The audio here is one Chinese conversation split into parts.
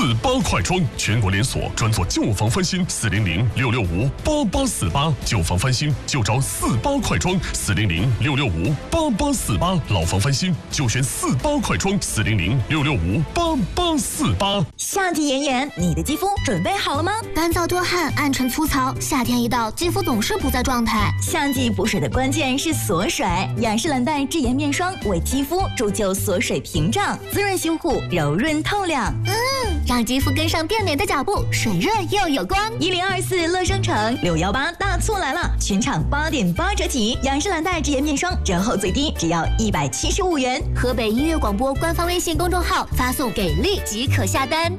48快装，全国连锁，专做旧房翻新，400-665-8848，旧房翻新就找48快装，400-665-8848，老房翻新就选48快装，400-665-8848。 夏季炎炎，你的肌肤准备好了吗？ 干燥多汗、暗沉粗糙，夏天一到，肌肤总是不在状态。 夏季补水的关键是锁水，雅诗兰黛智妍面霜为肌肤铸就锁水屏障，滋润修护，柔润透亮。 让肌肤跟上变美的脚步，水润又有光。 1024乐商城618大促来了，全场8.8折起，雅诗兰黛智妍面霜折后最低只要175元。 河北音乐广播官方微信公众号发送给力即可下单。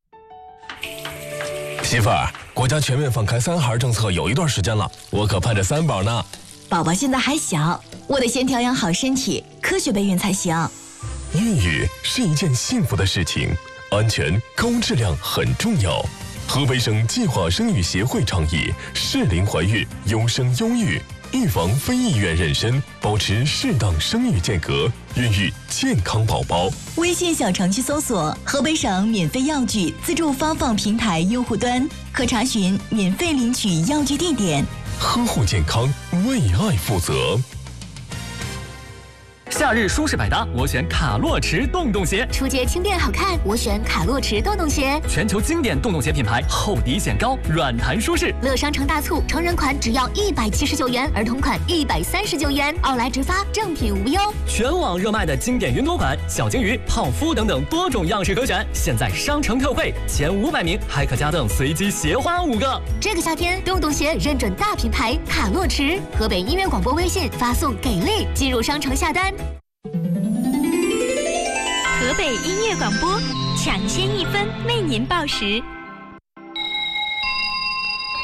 媳妇儿，国家全面放开3孩政策有一段时间了，我可盼着3宝呢。 宝宝现在还小，我得先调养好身体，科学备孕才行。 孕育是一件幸福的事情，安全高质量很重要。河北省计划生育协会倡议适龄怀孕，优生优育，预防非意愿妊娠，保持适当生育间隔，孕育健康宝宝。 微信小程序搜索河北省免费药具自助发放平台用户端，可查询免费领取药具地点。 呵护健康，为爱负责。 夏日舒适百搭，我选卡洛驰洞洞鞋。 出街轻便好看，我选卡洛驰洞洞鞋。 全球经典洞洞鞋品牌，厚底显高，软弹舒适。 乐商城大促，成人款只要179元，儿童款139元，奥莱直发，正品无忧。 全网热卖的经典云朵款、小金鱼、泡芙等等多种样式可选，现在商城特惠，前500名还可加赠随机鞋花5个。 这个夏天，洞洞鞋认准大品牌卡洛驰。河北音乐广播微信发送给力，进入商城下单。 河北音乐广播，抢先1分为您报时。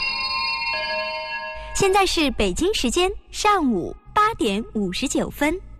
现在是北京时间上午8点59分。